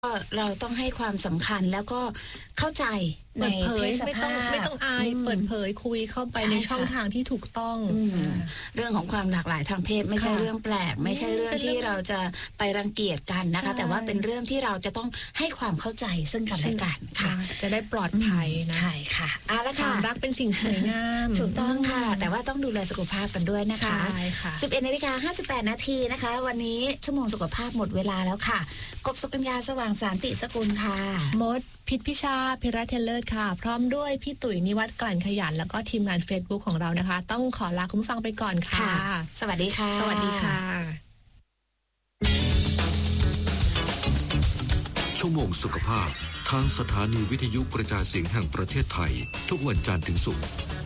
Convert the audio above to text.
เราต้องให้ความสำคัญแล้วก็เข้าใจในเปิดเผเพยศสไม่ภาพต้องอายเปิดเผยคุยเข้าไปใช่ในช่องค่ะทางที่ถูกต้องเรื่องของความหลากหลายทางเพศไม่ใช่ค่ะเรื่องแปลก ไม่ใช่เรื่องเป็นเรื่ที่องเราจะไปรังเกียจกันนะคะใช่แต่ว่าเป็นเรื่องที่เราจะต้องให้ความเข้าใจซึ่งกันและกันค่ะจะได้ปลอดภัยนะใช่ค่ะเอาละคค่ะวามรักเป็นสิ่งสวยงามถูกต้องค่ะ แต่ว่าต้องดูแลสุขภาพกันด้วยนะคะใช่ค่ะ 11:58 นาทีนะคะ วันนี้ชั่วโมงสุขภาพหมดเวลาแล้วค่ะ กบสุกัญญาสว่างสารติสกุลค่ะมดพิษพิชาพิรัตเทเลอร์ค่ะ พร้อมด้วยพี่ตุ๋ยนิวัฒน์กลั่นขยันแล้วก็ทีมงาน Facebook ของเรานะคะ ต้องขอลาคุณผู้ฟังไปก่อนค่ะสวัสดีค่ะสวัสดีค่ะชั่วโมงสุขภาพทางสถานีวิทยุกระจายเสียงแห่งประเทศไทย ทุกวันจันทร์ถึงศุกร์